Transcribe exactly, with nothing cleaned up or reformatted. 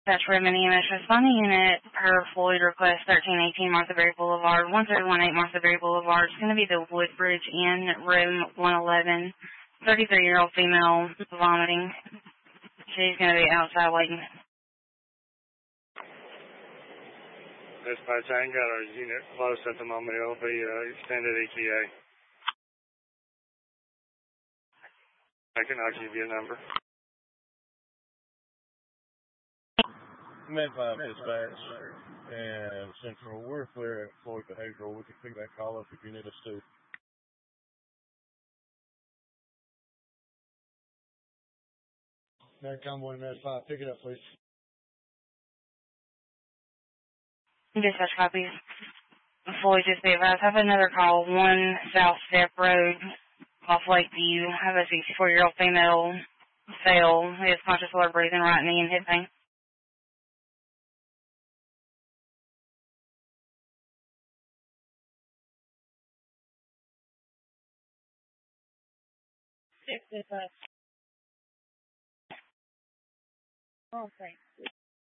That's Redmond E M S responding unit per Floyd request thirteen eighteen Martha Berry Boulevard, one three one eight Martha Berry Boulevard. It's going to be the Woodbridge Inn, room one eleven. thirty-three-year-old female vomiting. She's going to be outside waiting. Dispatch, I ain't got our unit close at the moment. It'll be uh, extended E T A. I can I'll give you a number. Med five Dispatch and Central. We're clear at Floyd Behavioral. We can pick that call up if you need us to. Med Convoy Med five, pick it up, please. Dispatch copies. Floyd, just be advised. Have another call. one South Step Road off Lakeview. Have a sixty-four-year-old female fail. He has conscious lower breathing, right knee, and hip pain. Six, dispatch. Oh, thanks.